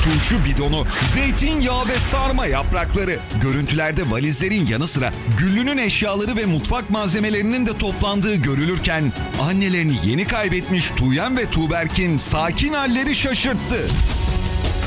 turşu bidonu, zeytinyağı ve sarma yaprakları. Görüntülerde valizlerin yanı sıra Güllü'nün eşyaları ve mutfak malzemelerinin de toplandığı görülürken annelerini yeni kaybetmiş Tuğyen ve Tuğberk'in sakin halleri şaşırttı.